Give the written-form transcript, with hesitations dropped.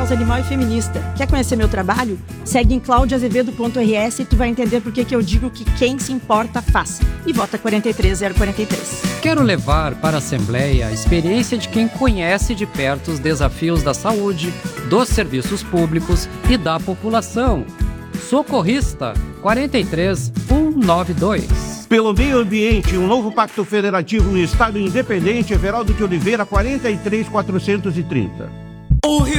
causa animal e feminista. Quer conhecer meu trabalho? Segue em claudiaazevedo.rs e tu vai entender por que eu digo que quem se importa faz. E vota 43043. Quero levar para a Assembleia a experiência de quem conhece de perto os desafios da saúde, dos serviços públicos e da população. Socorrista 43192. Pelo meio ambiente, um novo pacto federativo no Estado Independente, Everaldo de Oliveira 43430.